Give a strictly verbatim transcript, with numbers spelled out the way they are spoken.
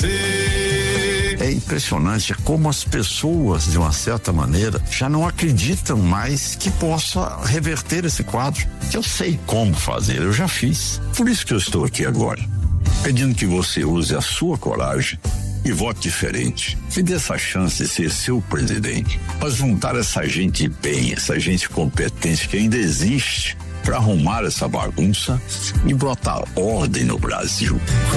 você. É impressionante como as pessoas, de uma certa maneira, já não acreditam mais que possa reverter esse quadro. Eu sei como fazer, eu já fiz. Por isso que eu estou aqui agora, pedindo que você use a sua coragem e vote diferente. Me dê essa chance de ser seu presidente, para juntar essa gente bem, essa gente competente que ainda existe, para arrumar essa bagunça e botar ordem no Brasil.